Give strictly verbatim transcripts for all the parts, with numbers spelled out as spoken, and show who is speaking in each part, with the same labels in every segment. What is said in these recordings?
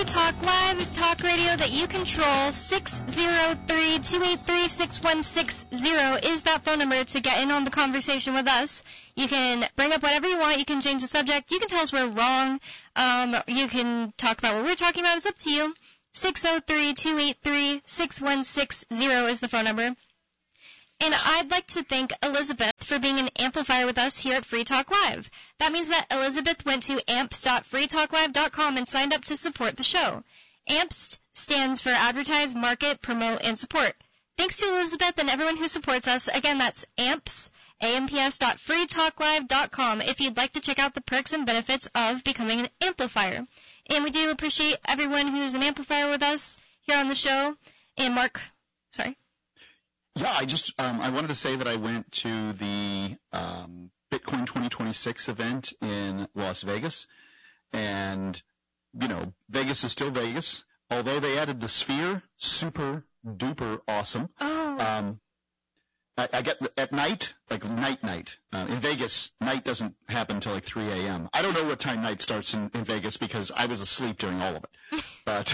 Speaker 1: Talk Live, talk radio that you control. Six zero three, two eight three, six one six zero is that phone number to get in on the conversation with us. You can bring up whatever you want. You can change the subject. You can tell us we're wrong. Um, you can talk about what we're talking about. It's up to you. six zero three, two eight three, six one six zero is the phone number. And I'd like to thank Elizabeth for being an amplifier with us here at Free Talk Live. That means that Elizabeth went to amps dot free talk live dot com and signed up to support the show. AMPS stands for Advertise, Market, Promote, and Support. Thanks to Elizabeth and everyone who supports us. Again, that's amps, amps dot free talk live dot com if you'd like to check out the perks and benefits of becoming an amplifier. And we do appreciate everyone who's an amplifier with us here on the show. And Mark, sorry.
Speaker 2: Yeah, I just um, I wanted to say that I went to the um, Bitcoin twenty twenty-six event in Las Vegas, and you know Vegas is still Vegas. Although they added the Sphere, super duper awesome.
Speaker 1: Oh.
Speaker 2: Um, I, I get at night, like night night uh, in Vegas. Night doesn't happen until like three a.m. I don't know what time night starts in, in Vegas because I was asleep during all of it. But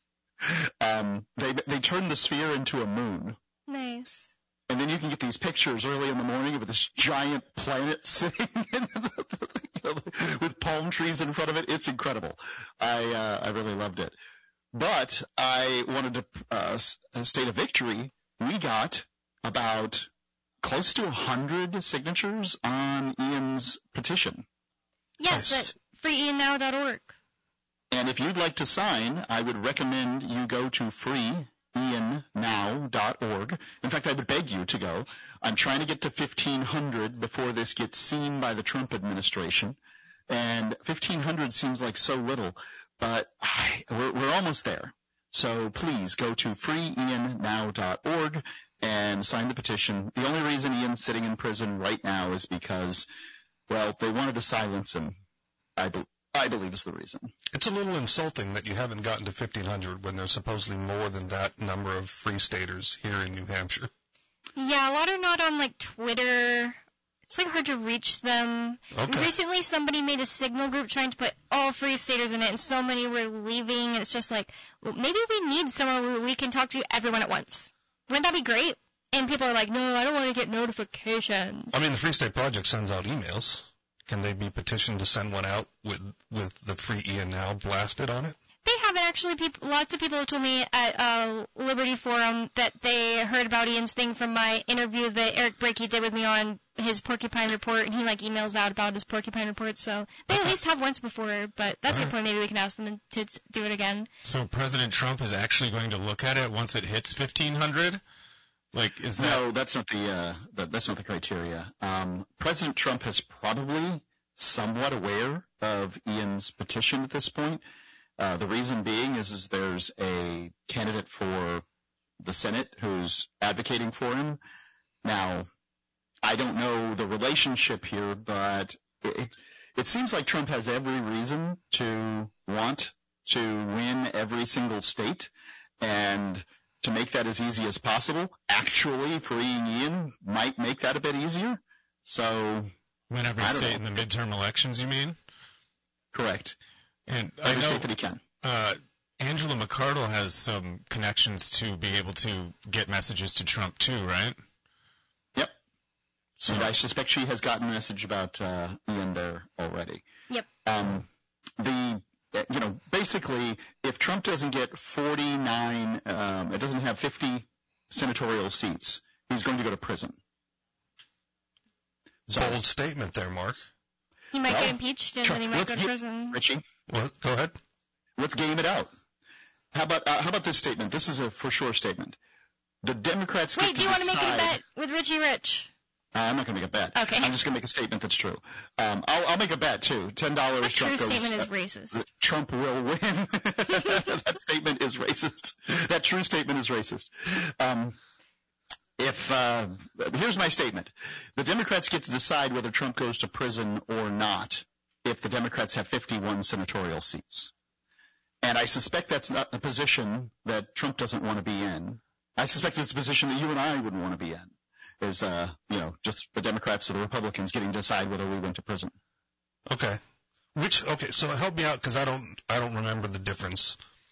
Speaker 2: um, they they turned the Sphere into a moon.
Speaker 1: Nice.
Speaker 2: And then you can get these pictures early in the morning of this giant planet sitting in the, you know, with palm trees in front of it. It's incredible. I uh, I really loved it. But I wanted to uh, state a victory. We got about close to one hundred signatures on Ian's petition.
Speaker 1: Yes,
Speaker 2: Yes.
Speaker 1: at free ian now dot org.
Speaker 2: And if you'd like to sign, I would recommend you go to free ian now dot org. In fact, I would beg you to go. I'm trying to get to fifteen hundred before this gets seen by the Trump administration. And fifteen hundred seems like so little, but I, we're, we're almost there. So please go to free ian now dot org and sign the petition. The only reason Ian's sitting in prison right now is because, well, they wanted to silence him. I believe. I believe is the reason.
Speaker 3: It's a little insulting that you haven't gotten to fifteen hundred when there's supposedly more than that number of free staters here in New Hampshire.
Speaker 1: Yeah, a lot are not on, like, Twitter. It's, like, hard to reach them.
Speaker 3: Okay.
Speaker 1: Recently, somebody made a Signal group trying to put all free staters in it, and so many were leaving. And it's just like, well, maybe we need someone where we can talk to everyone at once. Wouldn't that be great? And people are like, no, I don't want to get notifications.
Speaker 3: I mean, the Free State Project sends out emails. Can they be petitioned to send one out with with the Free Ian Now blasted on it?
Speaker 1: They haven't actually. People, lots of people have told me at uh, Liberty Forum that they heard about Ian's thing from my interview that Eric Brakey did with me on his Porcupine Report, and he like emails out about his Porcupine Report. So they
Speaker 3: Okay.
Speaker 1: at least have once before, but that's a
Speaker 3: All
Speaker 1: good point. Maybe we can ask them to do it again.
Speaker 4: So President Trump is actually going to look at it once it hits fifteen hundred? Like, is that...
Speaker 2: No, that's not the uh, that, that's not the criteria. Um, President Trump is probably somewhat aware of Ian's petition at this point. Uh, the reason being is, is there's a candidate for the Senate who's advocating for him. Now, I don't know the relationship here, but it, it seems like Trump has every reason to want to win every single state, and to make that as easy as possible, actually freeing Ian might make that a bit easier. So,
Speaker 4: Win every
Speaker 2: I don't
Speaker 4: state
Speaker 2: know.
Speaker 4: in the midterm elections, you mean?
Speaker 2: correct.
Speaker 4: And I
Speaker 2: Every
Speaker 4: know
Speaker 2: state that he can.
Speaker 4: uh, Angela McArdle has some connections to be able to get messages to Trump too, right?
Speaker 2: Yep.
Speaker 4: So
Speaker 2: And I suspect she has gotten a message about uh, Ian there already.
Speaker 1: Yep.
Speaker 2: Um, the you know basically, if Trump doesn't get forty-nine, um, it doesn't have fifty senatorial seats, he's going to go to prison. So,
Speaker 3: Bold statement there, Mark.
Speaker 1: He might
Speaker 2: Well,
Speaker 1: get impeached, and
Speaker 2: Trump-
Speaker 1: then he might
Speaker 2: let's
Speaker 1: go to
Speaker 2: get-
Speaker 1: prison.
Speaker 2: Richie,
Speaker 3: Well, go ahead.
Speaker 2: let's game it out. How about uh, how about this statement? This is a for sure statement. The Democrats get
Speaker 1: Wait, do
Speaker 2: to
Speaker 1: you want to make a
Speaker 2: decide-
Speaker 1: bet with Richie Rich?
Speaker 2: Uh, I'm not going to make a bet.
Speaker 1: Okay.
Speaker 2: I'm just going to make a statement that's true. Um, I'll, I'll make a bet too. Ten dollars.
Speaker 1: A true
Speaker 2: Trump goes,
Speaker 1: statement is
Speaker 2: uh,
Speaker 1: racist.
Speaker 2: Trump will win. That statement is racist. That true statement is racist. Um, if uh, here's my statement: the Democrats get to decide whether Trump goes to prison or not if the Democrats have fifty-one senatorial seats. And I suspect that's not a position that Trump doesn't want to be in. I suspect it's a position that you and I wouldn't want to be in. Is, uh, you know, just the Democrats or the Republicans getting to decide whether we went to prison.
Speaker 3: Okay. Which okay, so help me out because I don't I don't remember the difference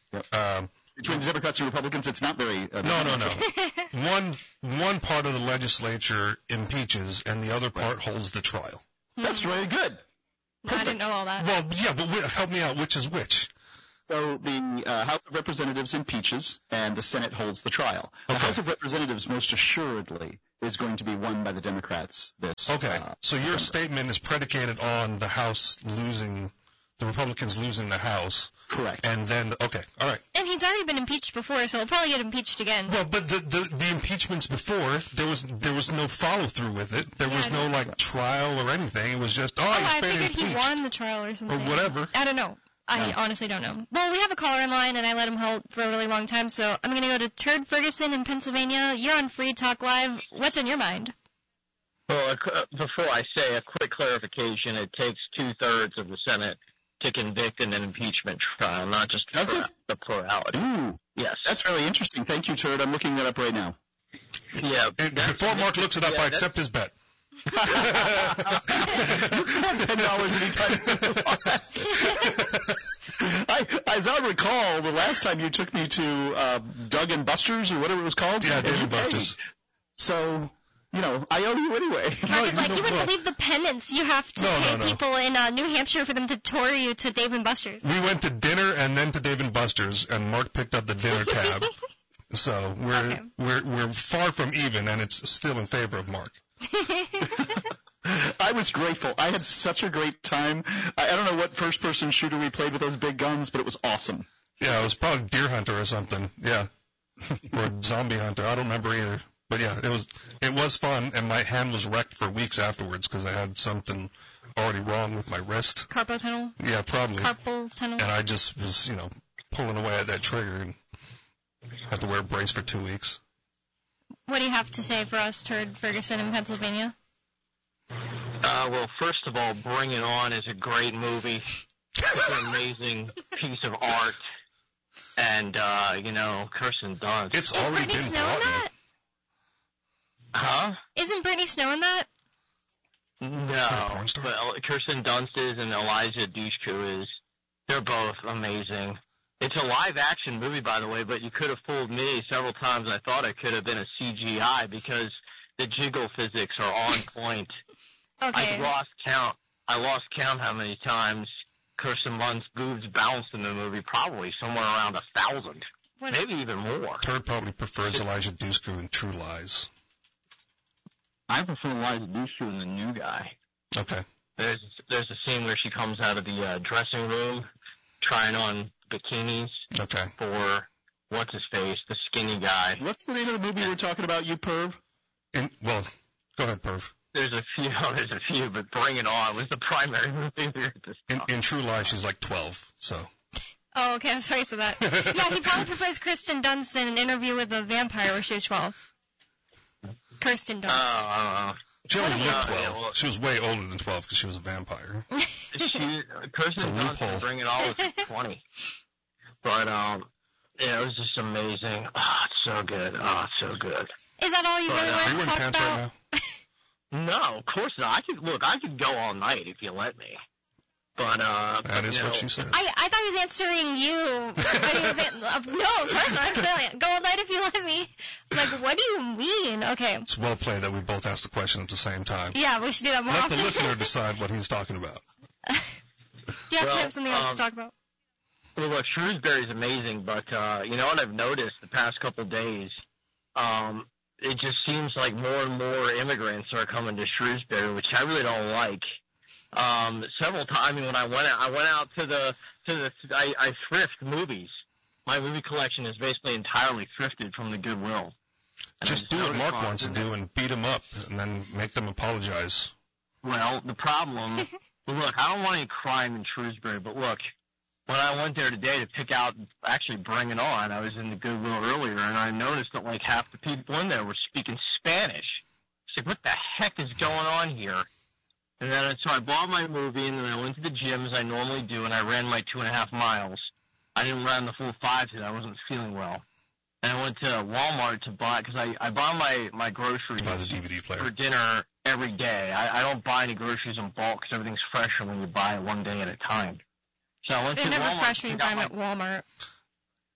Speaker 2: Yep.
Speaker 3: Um,
Speaker 2: Between the Democrats and Republicans, it's not very... Uh,
Speaker 3: no, no, no. one one part of the legislature impeaches, and the other part holds the trial.
Speaker 2: That's really good.
Speaker 1: No, I didn't know all that.
Speaker 3: Well, yeah, but wh- help me out. Which is which?
Speaker 2: So the uh, House of Representatives impeaches, and the Senate holds the trial. The
Speaker 3: Okay.
Speaker 2: House of Representatives, most assuredly, is going to be won by the Democrats this
Speaker 3: Okay,
Speaker 2: uh,
Speaker 3: so your
Speaker 2: November.
Speaker 3: statement is predicated on the House losing, the Republicans losing the House,
Speaker 2: Correct.
Speaker 3: and then, the, okay, all right.
Speaker 1: And he's already been impeached before, so he'll probably get impeached again.
Speaker 3: Well, but the, the the impeachments before, there was there was no follow through with it. There
Speaker 1: Yeah,
Speaker 3: was
Speaker 1: I
Speaker 3: no
Speaker 1: know.
Speaker 3: like trial or anything. It was just oh,
Speaker 1: Oh,
Speaker 3: he's
Speaker 1: I
Speaker 3: been
Speaker 1: figured
Speaker 3: impeached
Speaker 1: he won the trial or
Speaker 3: or
Speaker 1: something.
Speaker 3: whatever.
Speaker 1: I don't know. I
Speaker 2: Yeah.
Speaker 1: honestly don't know. Well, we have a caller in line, and I let him hold for a really long time, so I'm going to go to Turd Ferguson in Pennsylvania. You're on Free Talk Live. What's in your mind?
Speaker 5: Well, a qu- before I say a quick clarification, it takes two-thirds of the Senate to convict in an impeachment trial, not just
Speaker 2: Does
Speaker 5: for
Speaker 2: it?
Speaker 5: the plurality.
Speaker 2: Ooh,
Speaker 5: Yes.
Speaker 2: that's really interesting. Thank you, Turd. I'm looking that up right now.
Speaker 5: Yeah.
Speaker 3: And
Speaker 5: that's-
Speaker 3: before Mark looks it up,
Speaker 5: yeah,
Speaker 3: I
Speaker 5: that's-
Speaker 3: accept his bet.
Speaker 2: ten dollars anytime. I, as I recall, the last time you took me to uh, Doug and Buster's or whatever it was called.
Speaker 3: Yeah,
Speaker 2: and
Speaker 3: Dave
Speaker 2: you
Speaker 3: and
Speaker 2: paid.
Speaker 3: Buster's.
Speaker 2: So, you know, I owe you anyway.
Speaker 1: Mark is like,
Speaker 3: no,
Speaker 1: you wouldn't
Speaker 3: no.
Speaker 1: believe the penance you have to
Speaker 3: No,
Speaker 1: pay
Speaker 3: no, no.
Speaker 1: people in uh, New Hampshire for them to tour you to Dave and Buster's.
Speaker 3: We went to dinner and then to Dave and Buster's, and Mark picked up the dinner tab. So we're
Speaker 1: Okay.
Speaker 3: we're we're far from even, and it's still in favor of Mark.
Speaker 2: I was grateful. I had such a great time. I, I don't know what first-person shooter we played with those big guns, but it was awesome.
Speaker 3: Yeah, it was probably Deer Hunter or something. Yeah, or Zombie Hunter. I don't remember either. But yeah, it was it was fun, and my hand was wrecked for weeks afterwards because I had something already wrong with my wrist.
Speaker 1: Carpal tunnel?
Speaker 3: Yeah, probably.
Speaker 1: Carpal tunnel?
Speaker 3: And I just was, you know, pulling away at that trigger and had to wear a brace for two weeks.
Speaker 1: What do you have to say for us, Turd Ferguson in Pennsylvania?
Speaker 5: Uh, well, first of all, Bring It On is a great movie. It's an amazing piece of art. And, uh, you know, Kirsten Dunst.
Speaker 3: It's
Speaker 1: Is
Speaker 3: already
Speaker 1: Brittany
Speaker 3: been
Speaker 1: Snow in
Speaker 3: brought
Speaker 1: that?
Speaker 5: Huh?
Speaker 1: Isn't Brittany Snow in that?
Speaker 5: No.
Speaker 3: porn star?
Speaker 5: But uh, Kirsten Dunst is and Elijah Dushku is. They're both amazing. It's a live-action movie, by the way, but you could have fooled me several times. I thought it could have been a C G I because the jiggle physics are on point.
Speaker 1: Okay.
Speaker 5: I lost count. I lost count how many times Kirsten Dunst's boobs bounced in the movie. Probably somewhere around a thousand,
Speaker 1: What-
Speaker 5: maybe even more.
Speaker 3: Turd probably prefers Elijah Dushku in True Lies.
Speaker 5: I prefer Elijah Dushku in The New Guy.
Speaker 3: Okay.
Speaker 5: There's there's a scene where she comes out of the uh, dressing room trying on bikinis
Speaker 3: Okay.
Speaker 5: for what's his face, the skinny guy.
Speaker 2: What's the name of the movie we're talking about, you perv?
Speaker 3: In, well, go ahead, Perv.
Speaker 5: There's a few, there's a few, but Bring It On was the primary movie we were
Speaker 3: In,
Speaker 5: discussing.
Speaker 3: in True Lies, she's like twelve, so.
Speaker 1: Oh, okay, I'm sorry for that. Yeah, he probably prefers Kirsten Dunst in an interview with a vampire where she was twelve. Kirsten Dunst.
Speaker 5: Oh,
Speaker 3: She only
Speaker 5: What?
Speaker 3: looked
Speaker 5: Yeah,
Speaker 3: twelve.
Speaker 5: yeah, well-
Speaker 3: She was way older than twelve because she was a vampire.
Speaker 5: uh, she, Kirsten
Speaker 3: It's a
Speaker 5: Dunst
Speaker 3: loophole.
Speaker 5: in Bring It On was like twenty. But, um, yeah, it was just amazing. Oh, it's so good. Oh, it's so good.
Speaker 1: Is that all you
Speaker 5: But,
Speaker 1: really
Speaker 5: uh,
Speaker 1: want
Speaker 3: Are
Speaker 1: to
Speaker 3: you wearing
Speaker 1: talk
Speaker 3: pants
Speaker 1: about?
Speaker 3: right now?
Speaker 5: No, of course not. I could, look, I could go all night if you let me. But, uh,
Speaker 3: That is
Speaker 5: you
Speaker 3: what
Speaker 5: know,
Speaker 3: she said.
Speaker 1: I, I thought he was answering you. But he was an- uh, no, of course not. I can't go all night if you let me. I'm like, what do you mean? Okay.
Speaker 3: It's well played that we both asked the question at the same time.
Speaker 1: Yeah, we should do that more
Speaker 3: Let
Speaker 1: often.
Speaker 3: the listener decide what he's talking about.
Speaker 1: Do you have
Speaker 5: Well,
Speaker 1: to have something else
Speaker 5: um,
Speaker 1: to talk about?
Speaker 5: Well, look, Shrewsbury's amazing, but uh, you know what I've noticed the past couple of days? Um, it just seems like more and more immigrants are coming to Shrewsbury, which I really don't like. Um, several times, I mean, when I went out, I went out to the to the I, I thrift movies. My movie collection is basically entirely thrifted from the Goodwill. And
Speaker 3: Just
Speaker 5: I
Speaker 3: do what
Speaker 5: noticed
Speaker 3: Mark wants to
Speaker 5: often-
Speaker 3: do and beat him up and then make them apologize.
Speaker 5: Well, the problem, well, look, I don't want any crime in Shrewsbury, but look, when I went there today to pick out, actually Bring It On, I was in the Goodwill earlier, and I noticed that like half the people in there were speaking Spanish. It's like, what the heck is going on here? And then so I bought my movie, and then I went to the gym as I normally do, and I ran my two and a half miles. I didn't run the full five today. I wasn't feeling well. And I went to Walmart to buy, because I, I buy my, my groceries
Speaker 3: Buy the D V D
Speaker 5: for
Speaker 3: player.
Speaker 5: dinner every day. I, I don't buy any groceries in bulk because everything's fresher when you buy it one day at a time. So I went
Speaker 1: They're
Speaker 5: to
Speaker 1: never
Speaker 5: Walmart
Speaker 1: fresh
Speaker 5: to
Speaker 1: when you
Speaker 5: pick
Speaker 1: buy
Speaker 5: out
Speaker 1: them
Speaker 5: my-
Speaker 1: at Walmart.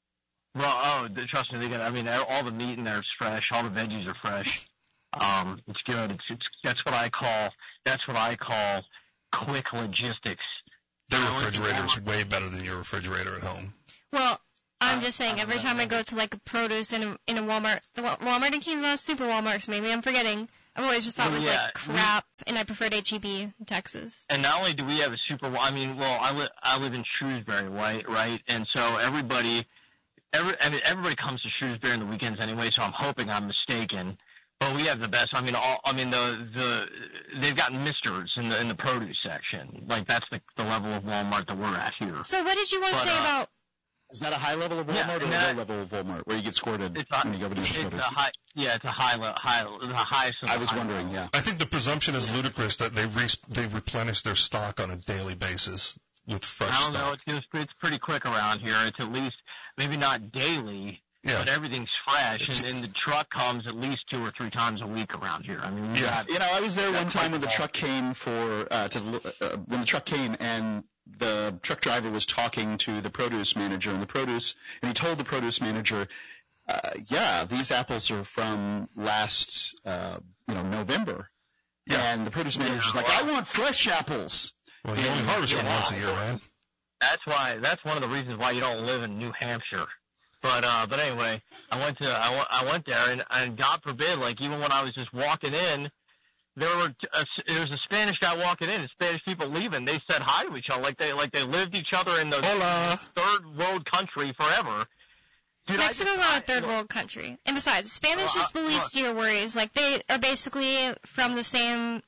Speaker 5: Well, oh, trust me, they got. I mean, all the meat in there is fresh. All the veggies are fresh. Um, it's good. It's, it's that's what I call that's what I call quick logistics.
Speaker 3: Their refrigerator is way better than your refrigerator at home.
Speaker 1: Well, I'm just saying, every time I go to like a produce in a in a Walmart, the Walmart in Kansas is not a super Walmart, so maybe I'm forgetting. I've always just thought it was
Speaker 5: yeah,
Speaker 1: like crap, we, and I preferred H E B in Texas.
Speaker 5: And not only do we have a super, I mean, well, I live I live in Shrewsbury, right? Right, and so everybody, every I mean, everybody comes to Shrewsbury on the weekends anyway. So I'm hoping I'm mistaken. But we have the best. I mean, all, I mean the the they've got misters in the in the produce section. Like that's the the level of Walmart that we're at here.
Speaker 1: So what did you want to
Speaker 5: but,
Speaker 1: say
Speaker 5: uh,
Speaker 1: about?
Speaker 2: Is that a high level of Walmart
Speaker 5: yeah,
Speaker 2: or a
Speaker 5: that,
Speaker 2: low level of Walmart where you get squirted
Speaker 5: it's a,
Speaker 2: when you go to the
Speaker 5: it's
Speaker 2: produce?
Speaker 5: a high, yeah, it's a high level, high, the highest. Of
Speaker 2: I
Speaker 5: the
Speaker 2: was
Speaker 5: high
Speaker 2: wondering,
Speaker 5: level.
Speaker 2: yeah.
Speaker 3: I think the presumption is ludicrous that they re- they replenish their stock on a daily basis with fresh
Speaker 5: I don't
Speaker 3: stock.
Speaker 5: know. It's just, it's pretty quick around here. It's at least maybe not daily.
Speaker 3: Yeah.
Speaker 5: But everything's fresh, and, and the truck comes at least two or three times a week around here. I mean, we
Speaker 3: Yeah.
Speaker 5: got,
Speaker 2: You know, I was there one time when the truck came for uh, to uh, when the truck came and the truck driver was talking to the produce manager and the produce, and he told the produce manager, uh, "Yeah, these apples are from last, uh, you know, November."
Speaker 3: Yeah.
Speaker 2: And the produce manager's
Speaker 5: Yeah,
Speaker 2: like,
Speaker 5: well-
Speaker 2: "I want fresh apples."
Speaker 3: Well, you only harvest them
Speaker 5: Yeah.
Speaker 3: once a year, man.
Speaker 5: that's why. That's one of the reasons why you don't live in New Hampshire. But uh, but anyway, I went to I, w- I went there, and, and God forbid, like even when I was just walking in, there were a, there was a Spanish guy walking in, and Spanish people leaving. They said hi to each other, like they like they lived each other in the
Speaker 3: Hola.
Speaker 5: third world country forever. Dude, I
Speaker 1: Mexico's
Speaker 5: just-
Speaker 1: not a
Speaker 5: I-
Speaker 1: third
Speaker 5: look,
Speaker 1: world country. And besides, Spanish
Speaker 5: Well,
Speaker 1: is the
Speaker 5: uh,
Speaker 1: least of your worries. Like, they are basically from the same...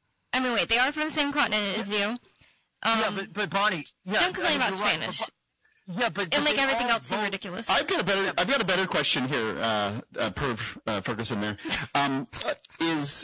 Speaker 1: I mean, wait, they are from the same continent as you. Um,
Speaker 5: yeah, but but Bonnie, yeah,
Speaker 1: don't complain
Speaker 5: I mean,
Speaker 1: about
Speaker 5: you're right,
Speaker 1: Spanish.
Speaker 5: but- Yeah, but, but
Speaker 1: and, like,
Speaker 5: they
Speaker 1: everything
Speaker 5: all
Speaker 1: else seem
Speaker 5: vote-
Speaker 1: ridiculous.
Speaker 2: I've got a better I've got a better question here, uh, uh, Perv uh, Ferguson. There um, uh, is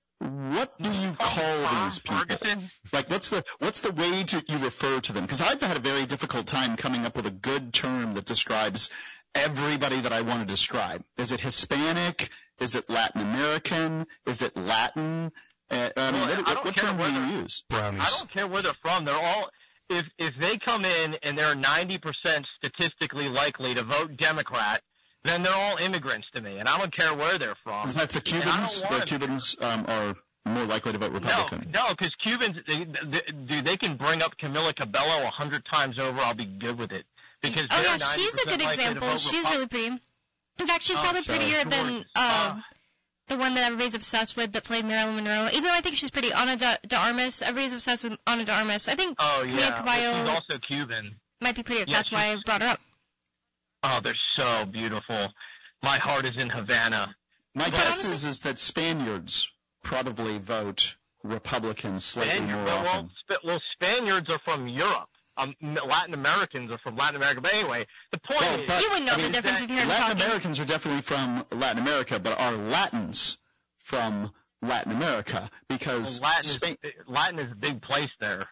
Speaker 2: what do you call these people?
Speaker 5: Ferguson?
Speaker 2: Like, what's the what's the way to you refer to them? Because I've had a very difficult time coming up with a good term that describes everybody that I want to describe. Is it Hispanic? Is it Latin American? Is it Latin? Uh, I mean,
Speaker 5: Well,
Speaker 2: what,
Speaker 5: I
Speaker 2: what,
Speaker 5: don't
Speaker 2: what
Speaker 5: care
Speaker 2: term do
Speaker 5: whether-
Speaker 2: you use?
Speaker 3: Brownies.
Speaker 5: I don't care where they're from. They're all if if they come in and they're ninety percent statistically likely to vote Democrat, then they're all immigrants to me, and I don't care where they're from.
Speaker 2: Is that the
Speaker 5: And I don't
Speaker 2: Cubans? The
Speaker 5: want 'em.
Speaker 2: Cubans um, are more likely to vote
Speaker 5: No,
Speaker 2: Republican.
Speaker 5: no, because Cubans, they, they, dude, they can bring up Camila Cabello a hundred times over. I'll be good with it because
Speaker 1: oh,
Speaker 5: they're
Speaker 1: yeah, she's a
Speaker 5: ninety percent
Speaker 1: good
Speaker 5: likely to
Speaker 1: example.
Speaker 5: vote
Speaker 1: She's
Speaker 5: Repu-
Speaker 1: really pretty. In fact, she's
Speaker 5: Oh,
Speaker 1: probably
Speaker 2: so
Speaker 1: prettier
Speaker 5: George.
Speaker 1: than
Speaker 5: Uh,
Speaker 1: uh, the one that everybody's obsessed with that played Marilyn Monroe. Even though I think she's pretty, Ana de, de Armas. Everybody's obsessed with Ana de Armas. I think
Speaker 5: Oh
Speaker 1: Camila
Speaker 5: yeah, but
Speaker 1: Cabello
Speaker 5: she's also Cuban.
Speaker 1: might be prettier.
Speaker 5: yeah,
Speaker 1: That's why I
Speaker 5: she's-
Speaker 1: brought her up.
Speaker 5: Oh, they're so beautiful. My heart is in Havana.
Speaker 2: My
Speaker 5: But
Speaker 2: guess
Speaker 1: honestly-
Speaker 2: is, is that Spaniards probably vote Republican slightly
Speaker 5: Spaniard,
Speaker 2: more
Speaker 5: well,
Speaker 2: often.
Speaker 5: Sp- well, Spaniards are from Europe. Um, Latin Americans are from Latin America. But anyway, the point
Speaker 2: Well,
Speaker 5: is,
Speaker 2: but-
Speaker 1: You wouldn't know
Speaker 2: I
Speaker 1: the
Speaker 2: mean,
Speaker 1: difference
Speaker 5: that-
Speaker 1: if you heard her
Speaker 2: Latin
Speaker 1: talking.
Speaker 2: Americans are definitely from Latin America, but are Latins from Latin America? Because
Speaker 5: well, Latin,
Speaker 2: Spain,
Speaker 5: is, Latin is a big place there.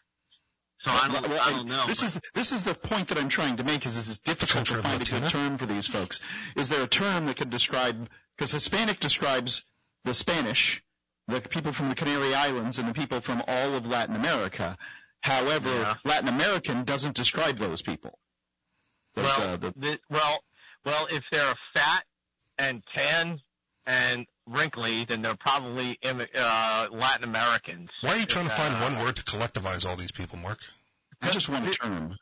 Speaker 5: So I don't,
Speaker 2: well,
Speaker 5: I don't know.
Speaker 2: This
Speaker 5: but-
Speaker 2: is this is the point that I'm trying to make. Is this is difficult
Speaker 3: Country
Speaker 2: to
Speaker 3: of
Speaker 2: find a good
Speaker 3: Latina?
Speaker 2: term for these folks? Is there a term that could describe? Because Hispanic describes the Spanish, the people from the Canary Islands, and the people from all of Latin America. However,
Speaker 5: Yeah.
Speaker 2: Latin American doesn't describe those people. There's,
Speaker 5: well,
Speaker 2: uh, the,
Speaker 5: the, well, well, if they're fat and tan and wrinkly, then they're probably Im- uh, Latin Americans.
Speaker 3: Why are you trying to
Speaker 5: Uh,
Speaker 3: find one word to collectivize all these people, Mark?
Speaker 2: I just want a term.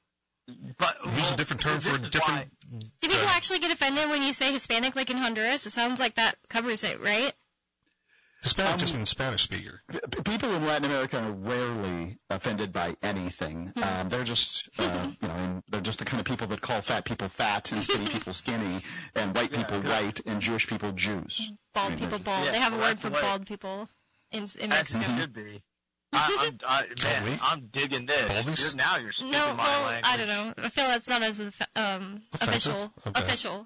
Speaker 5: But,
Speaker 3: Use
Speaker 5: well,
Speaker 3: a different term
Speaker 5: this
Speaker 3: for a
Speaker 5: is
Speaker 3: different.
Speaker 5: why-
Speaker 1: Do people
Speaker 3: uh,
Speaker 1: actually get offended when you say Hispanic like in Honduras? It sounds like that covers it, right?
Speaker 3: Hispanic
Speaker 2: Um,
Speaker 3: just means Spanish speaker.
Speaker 2: P- People in Latin America are rarely offended by anything. Um, they're just, uh, you know, and they're just the kind of people that call fat people fat and skinny people skinny, and white
Speaker 5: Yeah,
Speaker 2: people
Speaker 5: good.
Speaker 2: white and Jewish people Jews.
Speaker 1: Bald
Speaker 2: I mean,
Speaker 1: people bald.
Speaker 5: Yeah,
Speaker 1: they have a
Speaker 5: well,
Speaker 1: word
Speaker 5: that's
Speaker 1: for
Speaker 5: the way-
Speaker 1: bald people in, in
Speaker 5: That's
Speaker 1: Mexico.
Speaker 5: it should be. I, I'm, I, man,
Speaker 3: we?
Speaker 5: I'm digging this.
Speaker 3: Baldies?
Speaker 5: You're, now you're speaking
Speaker 1: No,
Speaker 5: my
Speaker 1: well,
Speaker 5: language.
Speaker 1: I don't know. I feel that's not as um,
Speaker 3: Offensive?
Speaker 1: official.
Speaker 3: Okay.
Speaker 1: Official.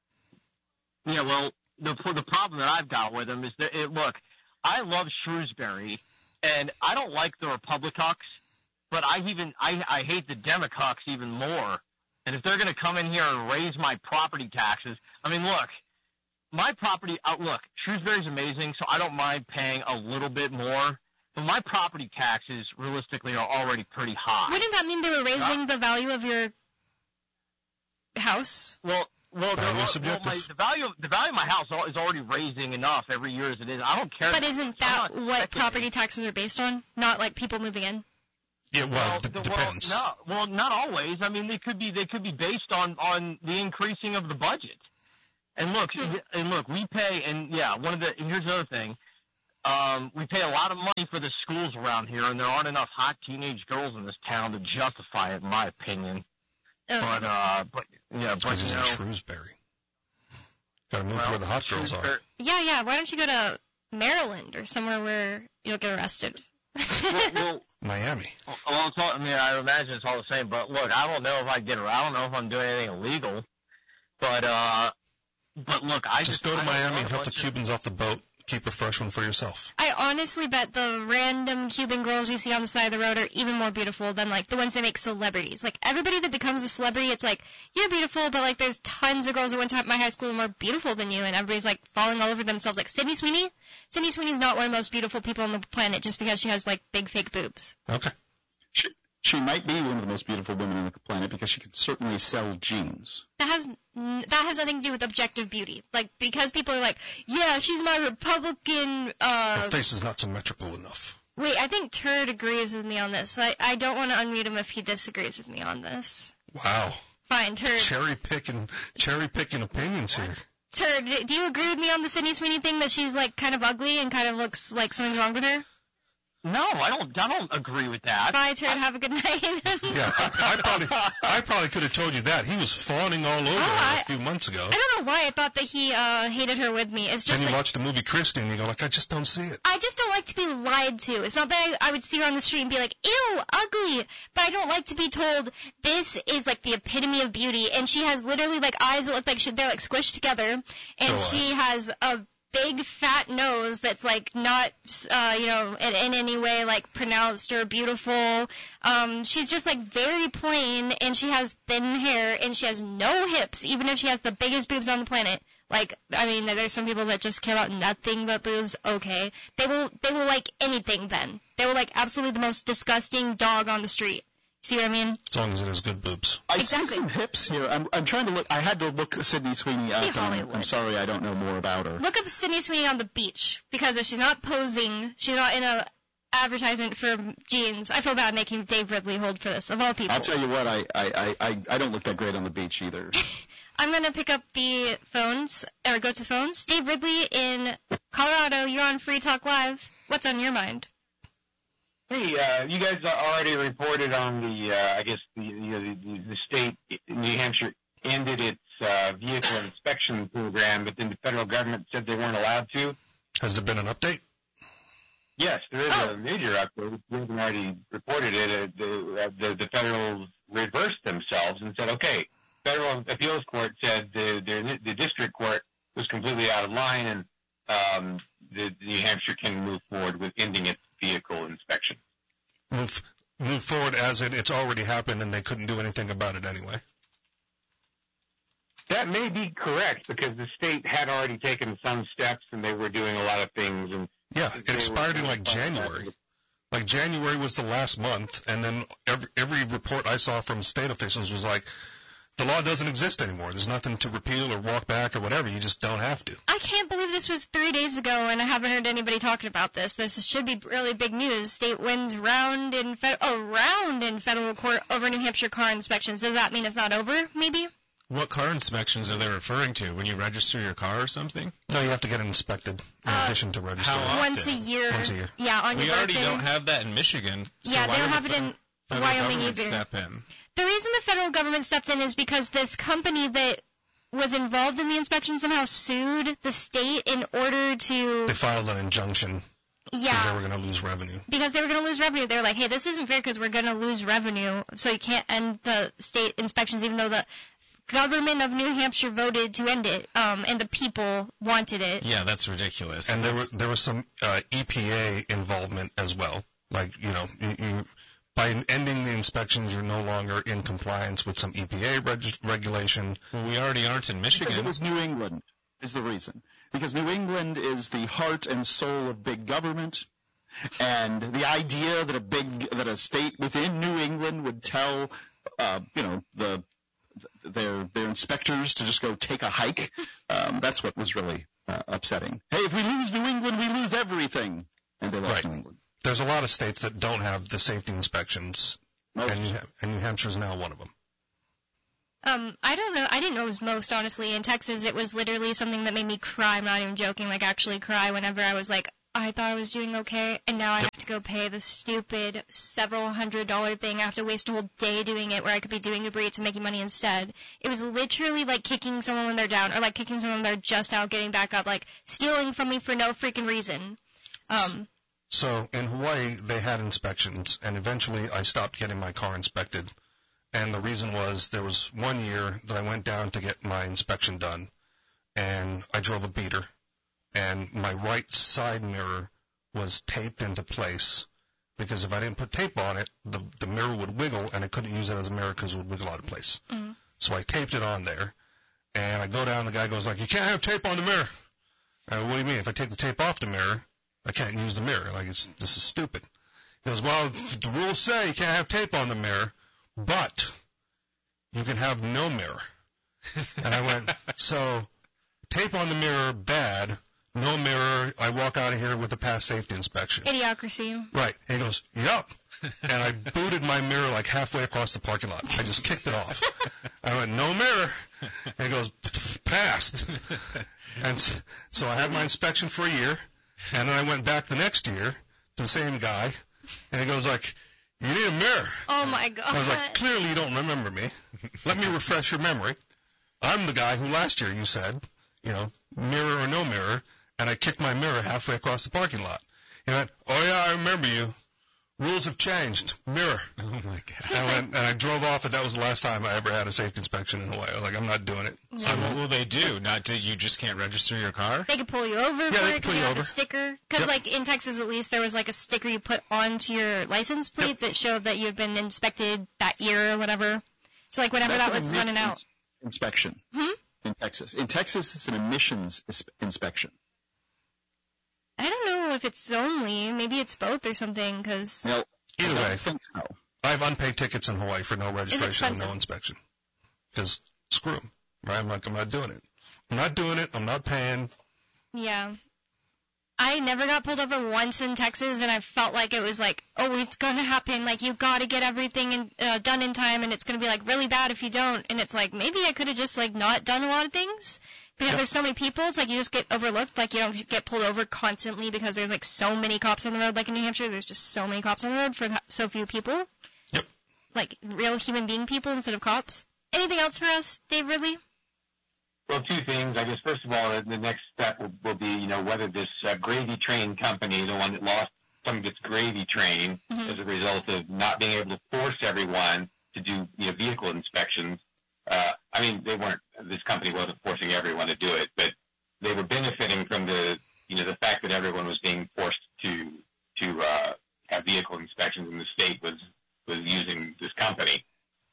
Speaker 5: Yeah, well, the the problem that I've got with them is that it, look, I love Shrewsbury, and I don't like the Republicans, but I even I I hate the Democrats even more. And if they're going to come in here and raise my property taxes, I mean, look, my property. Uh, look, Shrewsbury's amazing, so I don't mind paying a little bit more. But my property taxes, realistically, are already pretty high.
Speaker 1: Wouldn't that mean they were raising the value of your house?
Speaker 5: Well, well, the,
Speaker 3: Value
Speaker 5: well
Speaker 3: subjective.
Speaker 5: my, the value of the value of my house is already raising enough every year as it is. I don't care.
Speaker 1: But isn't that
Speaker 5: I'm not
Speaker 1: what
Speaker 5: expecting
Speaker 1: property
Speaker 5: it.
Speaker 1: taxes are based on? Not like people moving in?
Speaker 3: Yeah, well,
Speaker 5: Well,
Speaker 3: d-
Speaker 5: the-
Speaker 3: depends.
Speaker 5: Well, no, well, not always. I mean, they could be they could be based on on the increasing of the budget. And look,
Speaker 1: Hmm.
Speaker 5: and look, we pay, and yeah, one of the and here's another thing. Um, we pay a lot of money for the schools around here, and there aren't enough hot teenage girls in this town to justify it, in my opinion.
Speaker 1: Oh.
Speaker 5: But uh, but yeah, but
Speaker 3: Because he's
Speaker 5: you
Speaker 3: in
Speaker 5: know,
Speaker 3: Shrewsbury. Got to move
Speaker 5: well,
Speaker 3: to where the hot girls are.
Speaker 5: Shrewsbury-
Speaker 1: Yeah, yeah. Why don't you go to Maryland or somewhere where you'll get arrested?
Speaker 5: well, well,
Speaker 3: Miami.
Speaker 5: Well, it's all, I mean, I imagine it's all the same. But look, I don't know if I get it. I don't know if I'm doing anything illegal. But uh, but look, I
Speaker 3: Just
Speaker 5: just,
Speaker 3: go to
Speaker 5: I
Speaker 3: Miami
Speaker 5: know
Speaker 3: and
Speaker 5: a
Speaker 3: help the
Speaker 5: bunch of-
Speaker 3: Cubans off the boat. Keep a fresh one for yourself.
Speaker 1: I honestly bet the random Cuban girls you see on the side of the road are even more beautiful than, like, the ones that make celebrities. Like, everybody that becomes a celebrity, it's like, you're beautiful, but, like, there's tons of girls that went to my high school and were beautiful than you, and everybody's, like, falling all over themselves. Like, Sydney Sweeney? Sydney Sweeney's not one of the most beautiful people on the planet just because she has, like, big fake boobs.
Speaker 3: Okay.
Speaker 2: She, she might be one of the most beautiful women on the planet because she can certainly sell jeans.
Speaker 1: That has n- that has nothing to do with objective beauty. Like, because people are like, yeah, she's my Republican, uh...
Speaker 3: Her face is not symmetrical enough.
Speaker 1: Wait, I think Turd agrees with me on this. I, I don't want to unmute him if he disagrees with me on this.
Speaker 3: Wow.
Speaker 1: Fine, Turd.
Speaker 3: Cherry picking, cherry picking opinions here.
Speaker 1: Turd, do you agree with me on the Sydney Sweeney thing that she's, like, kind of ugly and kind of looks like something's wrong with her?
Speaker 5: No, I don't. I don't agree with that.
Speaker 1: Bye, Turd. Have a good night.
Speaker 3: Yeah, I, I probably, I probably could have told you that. He was fawning all over
Speaker 1: Oh,
Speaker 3: her
Speaker 1: I-
Speaker 3: a few months ago.
Speaker 1: I don't know why I thought that he uh, hated her with me. It's
Speaker 3: Then
Speaker 1: just
Speaker 3: you
Speaker 1: like,
Speaker 3: watch the movie Christy and you go like, I just don't see it.
Speaker 1: I just don't like to be lied to. It's not that I, I would see her on the street and be like, ew, ugly. But I don't like to be told this is like the epitome of beauty. And she has literally like eyes that look like she, they're like squished together. And
Speaker 3: So
Speaker 1: she has a big fat nose that's like not, uh, you know, in, in any way like pronounced or beautiful. Um, she's just like very plain, and she has thin hair, and she has no hips, even if she has the biggest boobs on the planet. Like, I mean, there's some people that just care about nothing but boobs. Okay, they will, they will like anything. Then they will like absolutely the most disgusting dog on the street. See what I mean?
Speaker 3: As long as it has good boobs.
Speaker 2: I
Speaker 1: Exactly.
Speaker 2: see some hips here. I'm, I'm trying to look. I had to look Sydney Sweeney
Speaker 1: See
Speaker 2: up. and I'm,
Speaker 1: Hollywood.
Speaker 2: I'm sorry I don't know more about her.
Speaker 1: Look up Sydney Sweeney on the beach, because if she's not posing, she's not in a advertisement for jeans. I feel bad making Dave Ridley hold for this, of all people.
Speaker 2: I'll tell you what, I, I, I, I don't look that great on the beach either.
Speaker 1: I'm going to pick up the phones, or go to the phones. Dave Ridley in Colorado, you're on Free Talk Live. What's on your mind?
Speaker 6: Hey, uh, you guys already reported on the, uh, I guess, the, you know, the, the state, New Hampshire, ended its uh, vehicle inspection program, but then the federal government said they weren't allowed to.
Speaker 3: Has there been an update?
Speaker 6: Yes, there is
Speaker 1: Oh.
Speaker 6: a major update. We haven't already reported it. Uh, the, uh, the, the federals reversed themselves and said, okay, federal appeals court said the, the, the district court was completely out of line, and um, the New Hampshire can move forward with ending its vehicle inspection.
Speaker 3: Move, move forward as in it's already happened and they couldn't do anything about it anyway.
Speaker 6: That may be correct, because the state had already taken some steps and they were doing a lot of things. And
Speaker 3: Yeah, it
Speaker 6: they were
Speaker 3: expired in
Speaker 6: trying
Speaker 3: like
Speaker 6: to find
Speaker 3: January.
Speaker 6: that.
Speaker 3: Like January was the last month, and then every, every report I saw from state officials was like, the law doesn't exist anymore. There's nothing to repeal or walk back or whatever. You just don't have to.
Speaker 1: I can't believe this was three days ago, and I haven't heard anybody talking about this. This should be really big news. State wins round in fed- oh, round in federal court over New Hampshire car inspections. Does that mean it's not over, maybe?
Speaker 4: What car inspections are they referring to? When you register your car or something?
Speaker 3: No, you have to get it inspected in
Speaker 1: Uh,
Speaker 3: addition to registering.
Speaker 4: how
Speaker 1: Once a
Speaker 4: often?
Speaker 1: year.
Speaker 3: Once a year.
Speaker 1: Yeah, on
Speaker 4: We
Speaker 1: your
Speaker 4: already
Speaker 1: birthday.
Speaker 4: don't have that in Michigan. So
Speaker 1: Yeah,
Speaker 4: why
Speaker 1: they don't
Speaker 4: would
Speaker 1: have
Speaker 4: the
Speaker 1: it in
Speaker 4: federal
Speaker 1: Wyoming
Speaker 4: government
Speaker 1: either.
Speaker 4: step in?
Speaker 1: The reason the federal government stepped in is because this company that was involved in the inspection somehow sued the state in order to,
Speaker 3: They filed an injunction because
Speaker 1: yeah,
Speaker 3: they were going to lose revenue.
Speaker 1: because they were going to lose revenue. They were like, hey, this isn't fair because we're going to lose revenue, so you can't end the state inspections even though the government of New Hampshire voted to end it, um, and the people wanted it.
Speaker 4: Yeah, that's ridiculous.
Speaker 3: And there, were,
Speaker 4: That's-
Speaker 3: there was some uh, E P A involvement as well. Like, you know, you, you, by ending the inspections, you're no longer in compliance with some E P A reg- regulation.
Speaker 4: well, we already aren't in
Speaker 2: Because
Speaker 4: Michigan.
Speaker 2: it was New England is the reason. Because New England is the heart and soul of big government. And the idea that a big, that a state within New England would tell, uh, you know, the their their inspectors to just go take a hike. Um, that's what was really uh, upsetting. Hey, if we lose New England, we lose everything. And they lost
Speaker 3: Right.
Speaker 2: New England.
Speaker 3: There's a lot of states that don't have the safety inspections,
Speaker 2: Most.
Speaker 3: and New, and New Hampshire is now one of them.
Speaker 1: Um, I don't know. I didn't know it was most, honestly. In Texas, it was literally something that made me cry. I'm not even joking, like actually cry whenever I was like, I thought I was doing okay, and now I have to go pay the stupid several hundred dollar thing. I have to waste a whole day doing it where I could be doing Uber Eats and making money instead. It was literally like kicking someone when they're down, or like kicking someone when they're just out, getting back up, like stealing from me for no freaking reason. Um,
Speaker 3: So in Hawaii, they had inspections, and eventually I stopped getting my car inspected. And the reason was there was one year that I went down to get my inspection done, and I drove a beater, and my right side mirror was taped into place because if I didn't put tape on it, the, the mirror would wiggle, and I couldn't use it as a mirror because it would wiggle out of place.
Speaker 1: mm.
Speaker 3: So I taped it on there, and I go down, the guy goes like, you can't have tape on the mirror. I go, what do you mean? If I take the tape off the mirror, I can't use the mirror. Like, it's, this is stupid. He goes, well, the rules say you can't have tape on the mirror, but you can have no mirror. And I went, so tape on the mirror, bad. No mirror, I walk out of here with a past safety inspection.
Speaker 1: Idiocracy.
Speaker 3: Right. And he goes, yup. And I booted my mirror like halfway across the parking lot. I just kicked it off. I went, no mirror. And he goes, passed. And so I had my inspection for a year. And then I went back the next year to the same guy. And he goes like, you need a mirror.
Speaker 1: Oh my god.
Speaker 3: I was like, clearly you don't remember me. Let me refresh your memory. I'm the guy who last year you said, you know, mirror or no mirror, and I kicked my mirror halfway across the parking lot. He went, oh yeah, I remember you. Rules have changed. Mirror.
Speaker 4: Oh my god.
Speaker 3: And I went, and I drove off, and that was the last time I ever had a safety inspection in Hawaii. I was like, I'm not doing it.
Speaker 4: So what will they do? Not to, you just can't register your car?
Speaker 1: They could pull you over
Speaker 3: Yeah,
Speaker 1: for
Speaker 3: they
Speaker 1: it
Speaker 3: could
Speaker 1: because
Speaker 3: pull
Speaker 1: you
Speaker 3: you
Speaker 1: have a
Speaker 3: over.
Speaker 1: sticker. Because,
Speaker 3: Yep.
Speaker 1: like, in Texas at least, there was, like, a sticker you put onto your license plate
Speaker 3: Yep.
Speaker 1: that showed that you had been inspected that year or whatever. So, like, whenever
Speaker 2: That's
Speaker 1: that
Speaker 2: an
Speaker 1: was running out.
Speaker 2: emissions Inspection.
Speaker 1: Hmm?
Speaker 2: In Texas. In Texas, it's an emissions is- inspection.
Speaker 1: I don't know if it's only. Maybe it's both or something, because...
Speaker 2: Now,
Speaker 3: Either
Speaker 2: I don't
Speaker 3: way,
Speaker 2: think so.
Speaker 3: I have unpaid tickets in Hawaii for no registration and
Speaker 1: expensive.
Speaker 3: no inspection. Because screw 'em, right? I'm like, I'm not doing it. I'm not doing it. I'm not paying.
Speaker 1: Yeah. I never got pulled over once in Texas, and I felt like it was like, oh, it's going to happen. Like, you've got to get everything in, uh, done in time, and it's going to be, like, really bad if you don't. And it's like, maybe I could have just, like, not done a lot of things. Because
Speaker 3: Yep.
Speaker 1: there's so many people, it's like you just get overlooked. Like, you don't get pulled over constantly because there's, like, so many cops on the road. Like, in New Hampshire, there's just so many cops on the road for th- so few people.
Speaker 3: Yep.
Speaker 1: Like, real human being people instead of cops. Anything else for us, Dave Ridley?
Speaker 6: Well, two things. I guess, first of all, the next step will, will be, you know, whether this uh, gravy train company, the one that lost some of its gravy train
Speaker 1: Mhm.
Speaker 6: as a result of not being able to force everyone to do, you know, vehicle inspections. Uh, I mean, they weren't, this company wasn't forcing everyone to do it, but they were benefiting from the, you know, the fact that everyone was being forced to, to, uh, have vehicle inspections, and the state was, was using this company.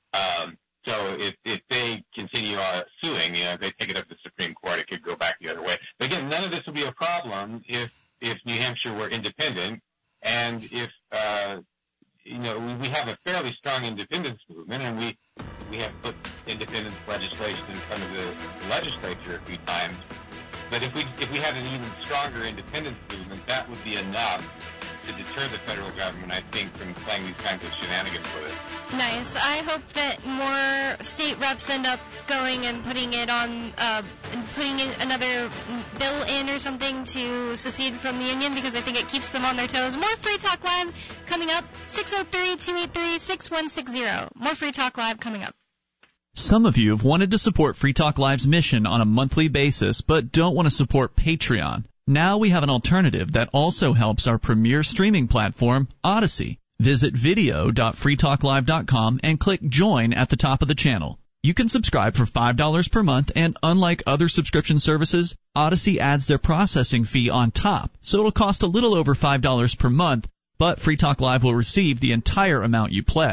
Speaker 6: Um, So if, if they continue uh, suing, you know, if they take it up to the Supreme Court, it could go back the other way. But again, none of this would be a problem if, if New Hampshire were independent, and if, uh, you know, we, we have a fairly strong independence movement, and we, we have put independence legislation in front of the legislature a few times. But if we, if we had an even stronger independence movement, that would be enough to deter the federal government, I think, from playing these kinds of shenanigans with it.
Speaker 1: Nice. I hope that more state reps end up going and putting it on, uh, and putting in another bill in or something to secede from the union, because I think it keeps them on their toes. More Free Talk Live coming up. six oh three, two eight three, six one six zero. More Free Talk Live coming up.
Speaker 7: Some of you have wanted to support Free Talk Live's mission on a monthly basis, but don't want to support Patreon. Now we have an alternative that also helps our premier streaming platform, Odyssey. Visit video dot free talk live dot com and click Join at the top of the channel. You can subscribe for five dollars per month, and unlike other subscription services, Odyssey adds their processing fee on top, so it'll cost a little over five dollars per month, but Free Talk Live will receive the entire amount you pledged.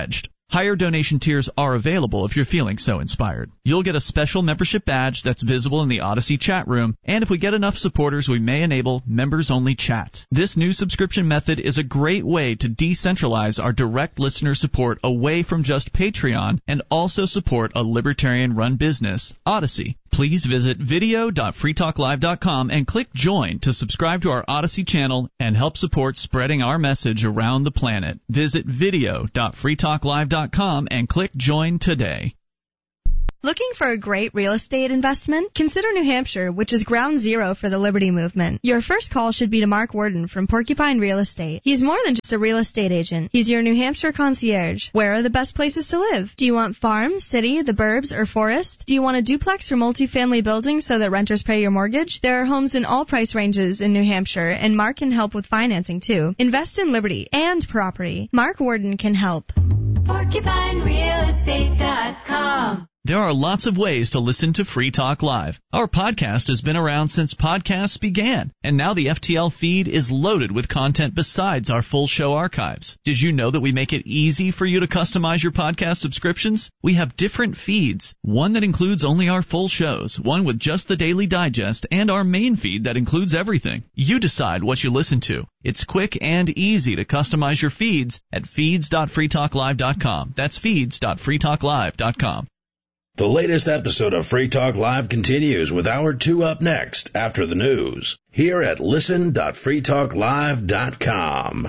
Speaker 7: Higher donation tiers are available if you're feeling so inspired. You'll get a special membership badge that's visible in the Odyssey chat room, and if we get enough supporters, we may enable members-only chat. This new subscription method is a great way to decentralize our direct listener support away from just Patreon and also support a libertarian-run business, Odyssey. Please visit video dot free talk live dot com and click Join to subscribe to our Odyssey channel and help support spreading our message around the planet. Visit video dot free talk live dot com and click Join today.
Speaker 8: Looking for a great real estate investment? Consider New Hampshire, which is ground zero for the Liberty Movement. Your first call should be to Mark Worden from Porcupine Real Estate. He's more than just a real estate agent. He's your New Hampshire concierge. Where are the best places to live? Do you want farm, city, the burbs, or forest? Do you want a duplex or multifamily building so that renters pay your mortgage? There are homes in all price ranges in New Hampshire, and Mark can help with financing too. Invest in Liberty and property. Mark Worden can help.
Speaker 9: Porcupine Real Estate dot com.
Speaker 7: There are lots of ways to listen to Free Talk Live. Our podcast has been around since podcasts began, and now the F T L feed is loaded with content besides our full show archives. Did you know that we make it easy for you to customize your podcast subscriptions? We have different feeds, one that includes only our full shows, one with just the Daily Digest, and our main feed that includes everything. You decide what you listen to. It's quick and easy to customize your feeds at feeds dot free talk live dot com. That's feeds dot free talk live dot com.
Speaker 10: The latest episode of Free Talk Live continues with Hour two up next after the news here at listen dot free talk live dot com.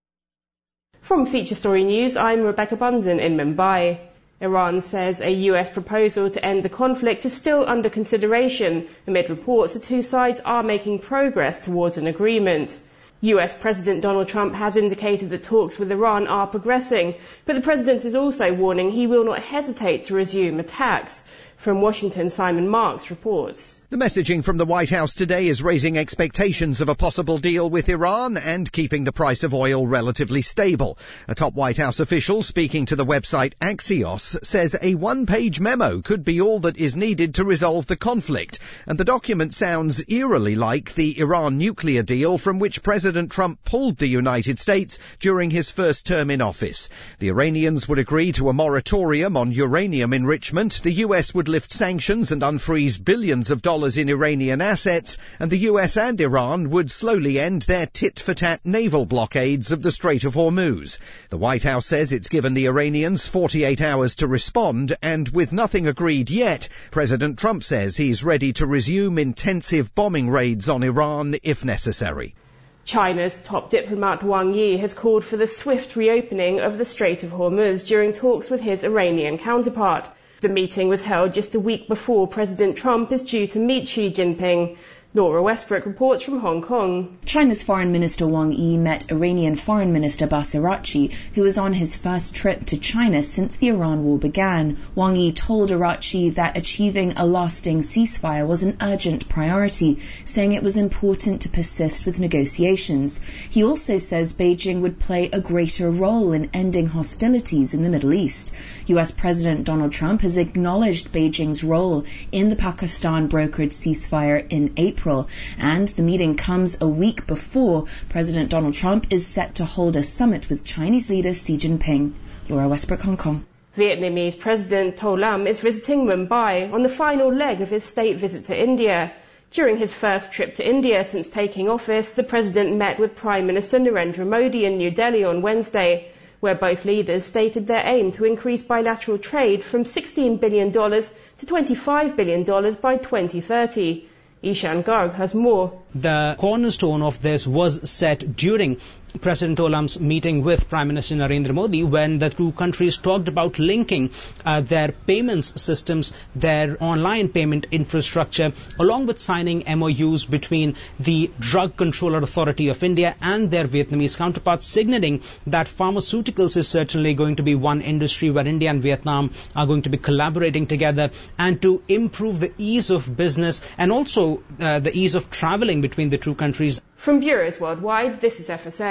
Speaker 11: From Feature Story News, I'm Rebecca Bunden in Mumbai. Iran says a U S proposal to end the conflict is still under consideration amid reports the two sides are making progress towards an agreement. U S President Donald Trump has indicated that talks with Iran are progressing, but the president is also warning he will not hesitate to resume attacks. From Washington, Simon Marks reports.
Speaker 12: The messaging from the White House today is raising expectations of a possible deal with Iran and keeping the price of oil relatively stable. A top White House official speaking to the website Axios says a one-page memo could be all that is needed to resolve the conflict, and the document sounds eerily like the Iran nuclear deal from which President Trump pulled the United States during his first term in office. The Iranians would agree to a moratorium on uranium enrichment, the U S would lift sanctions and unfreeze billions of dollars in Iranian assets, and the U S and Iran would slowly end their tit-for-tat naval blockades of the Strait of Hormuz. The White House says it's given the Iranians forty-eight hours to respond, and with nothing agreed yet, President Trump says he's ready to resume intensive bombing raids on Iran if necessary.
Speaker 11: China's top diplomat Wang Yi has called for the swift reopening of the Strait of Hormuz during talks with his Iranian counterpart. The meeting was held just a week before President Trump is due to meet Xi Jinping. Laura Westbrook reports from Hong Kong.
Speaker 13: China's Foreign Minister Wang Yi met Iranian Foreign Minister Abbas Araghchi, who was on his first trip to China since the Iran war began. Wang Yi told Araghchi that achieving a lasting ceasefire was an urgent priority, saying it was important to persist with negotiations. He also says Beijing would play a greater role in ending hostilities in the Middle East. U S President Donald Trump has acknowledged Beijing's role in the Pakistan-brokered ceasefire in April. And the meeting comes a week before President Donald Trump is set to hold a summit with Chinese leader Xi Jinping. Laura Westbrook, Hong Kong.
Speaker 11: Vietnamese President To Lam is visiting Mumbai on the final leg of his state visit to India. During his first trip to India since taking office, the president met with Prime Minister Narendra Modi in New Delhi on Wednesday, where both leaders stated their aim to increase bilateral trade from sixteen billion dollars to twenty-five billion dollars by twenty thirty. Ishan Garg has more.
Speaker 14: The cornerstone of this was set during President Olam's meeting with Prime Minister Narendra Modi, when the two countries talked about linking uh, their payments systems, their online payment infrastructure, along with signing M O Us between the Drug Controller Authority of India and their Vietnamese counterparts, signaling that pharmaceuticals is certainly going to be one industry where India and Vietnam are going to be collaborating together, and to improve the ease of business and also uh, the ease of traveling between the two countries.
Speaker 11: From bureaus worldwide, this is F S N.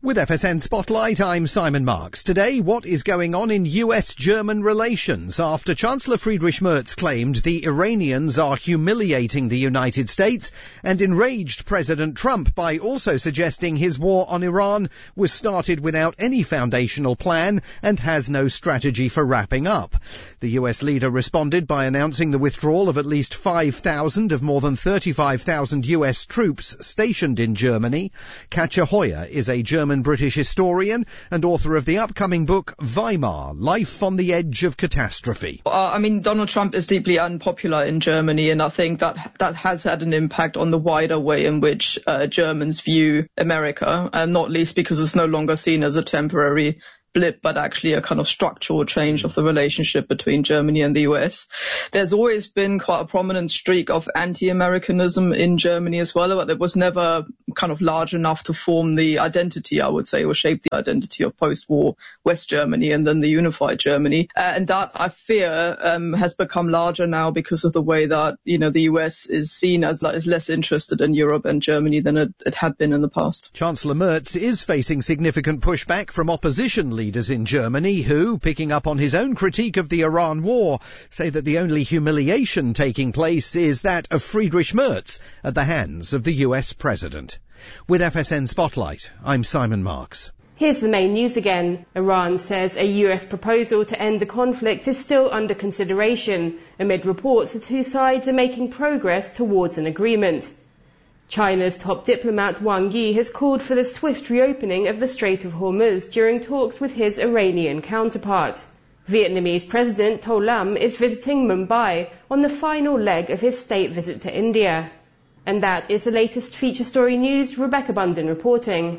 Speaker 12: With F S N Spotlight, I'm Simon Marks. Today, what is going on in U S German relations after Chancellor Friedrich Merz claimed the Iranians are humiliating the United States and enraged President Trump by also suggesting his war on Iran was started without any foundational plan and has no strategy for wrapping up. The U S leader responded by announcing the withdrawal of at least five thousand of more than thirty-five thousand U S troops stationed in Germany. Katja Hoyer is a German British historian and author of the upcoming book Weimar, Life on the Edge of Catastrophe.
Speaker 15: Uh, I mean, Donald Trump is deeply unpopular in Germany, and I think that that has had an impact on the wider way in which uh, Germans view America, and not least because it's no longer seen as a temporary blip, but actually a kind of structural change of the relationship between Germany and the U S. There's always been quite a prominent streak of anti-Americanism in Germany as well, but it was never kind of large enough to form the identity, I would say, or shape the identity of post-war West Germany and then the unified Germany. Uh, and that, I fear, um, has become larger now because of the way that, you know, the U S is seen as, as less interested in Europe and Germany than it, it had been in the past.
Speaker 12: Chancellor Merz is facing significant pushback from opposition leaders leaders in Germany who, picking up on his own critique of the Iran war, say that the only humiliation taking place is that of Friedrich Merz at the hands of the U S president. With F S N Spotlight, I'm Simon Marks.
Speaker 11: Here's the main news again. Iran says a U S proposal to end the conflict is still under consideration, amid reports the two sides are making progress towards an agreement. China's top diplomat Wang Yi has called for the swift reopening of the Strait of Hormuz during talks with his Iranian counterpart. Vietnamese President To Lam is visiting Mumbai on the final leg of his state visit to India. And that is the latest feature story news. Rebecca Bunden reporting.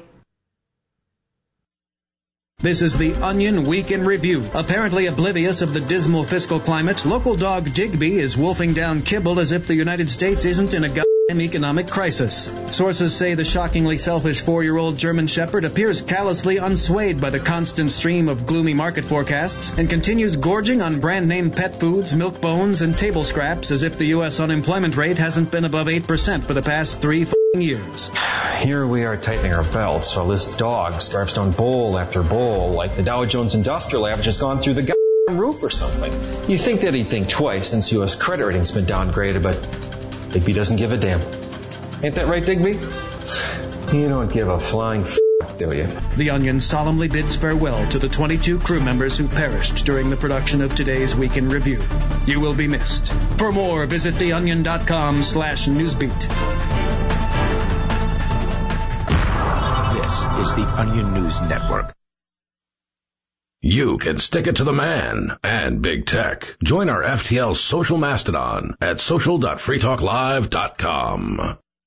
Speaker 16: This is the Onion Week in Review. Apparently oblivious of the dismal fiscal climate, local dog Digby is wolfing down kibble as if the United States isn't in a goddamn economic crisis. Sources say the shockingly selfish four-year-old German Shepherd appears callously unswayed by the constant stream of gloomy market forecasts and continues gorging on brand-name pet foods, milk bones, and table scraps as if the U S unemployment rate hasn't been above eight percent for the past three f***ing years.
Speaker 17: Here we are tightening our belts while this dog scarfs down bowl after bowl like the Dow Jones Industrial Average has gone through the goddamn roof or something. You'd think that he'd think twice since U S credit rating's been downgraded, but Digby doesn't give a damn. Ain't that right, Digby? You don't give a flying f***, do you?
Speaker 16: The Onion solemnly bids farewell to the twenty-two crew members who perished during the production of today's Week in Review. You will be missed. For more, visit theonion.com slash newsbeat.
Speaker 10: This is the Onion News Network. You can stick it to the man and big tech. Join our F T L social mastodon at social dot free talk live dot com.